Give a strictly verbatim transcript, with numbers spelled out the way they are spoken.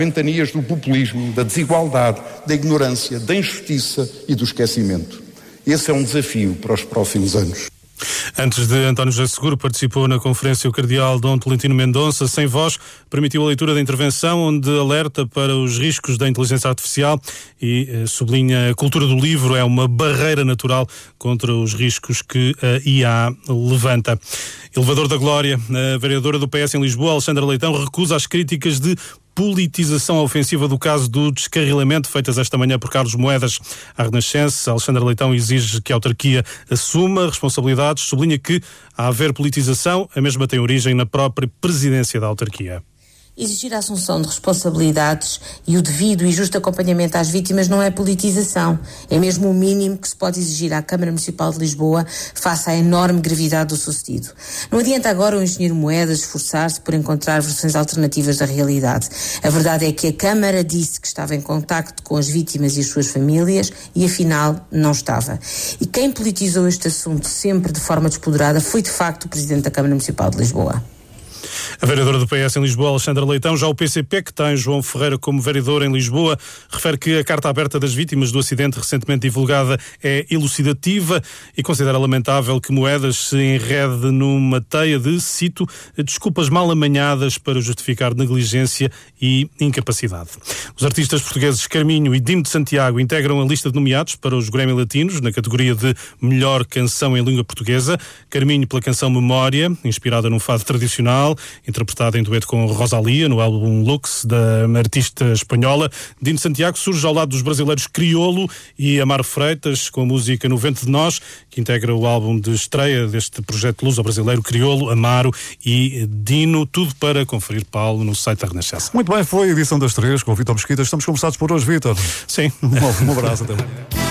Ventanias do populismo, da desigualdade, da ignorância, da injustiça e do esquecimento. Esse é um desafio para os próximos anos. Antes de António José Seguro, participou na conferência o cardeal Dom Tolentino Mendonça, sem voz, permitiu a leitura da intervenção, onde alerta para os riscos da inteligência artificial e eh, sublinha a cultura do livro é uma barreira natural contra os riscos que a I A levanta. Elevador da Glória, a vereadora do P S em Lisboa, Alexandra Leitão, recusa as críticas de politização ofensiva do caso do descarrilamento feitas esta manhã por Carlos Moedas à Renascença. Alexandra Leitão exige que a autarquia assuma responsabilidades, sublinha que, a haver politização, a mesma tem origem na própria presidência da autarquia. Exigir a assunção de responsabilidades e o devido e justo acompanhamento às vítimas não é politização. É mesmo o mínimo que se pode exigir à Câmara Municipal de Lisboa face à enorme gravidade do sucedido. Não adianta agora o engenheiro Moedas esforçar-se por encontrar versões alternativas da realidade. A verdade é que a Câmara disse que estava em contacto com as vítimas e as suas famílias e afinal não estava. E quem politizou este assunto sempre de forma despoderada foi de facto o Presidente da Câmara Municipal de Lisboa. A vereadora do P S em Lisboa, Alexandra Leitão. Já o P C P, que tem João Ferreira como vereador em Lisboa, refere que a carta aberta das vítimas do acidente recentemente divulgada é elucidativa e considera lamentável que Moedas se enrede numa teia de, cito, desculpas mal amanhadas para justificar negligência e incapacidade. Os artistas portugueses Carminho e Dimo de Santiago integram a lista de nomeados para os Grammy Latinos na categoria de melhor canção em língua portuguesa. Carminho pela canção Memória, inspirada num fado tradicional, interpretada em dueto com Rosalía no álbum Lux, da artista espanhola. Dimo de Santiago surge ao lado dos brasileiros Criolo e Amaro Freitas com a música No Vento de Nós, que integra o álbum de estreia deste projeto luso-brasileiro. Criolo, Amaro e Dino, tudo para conferir, Paulo, no site da Renascença. Muito bem, foi a edição das três com o Vítor Mesquita. Estamos conversados por hoje, Vítor. Sim. Um abraço, até lá.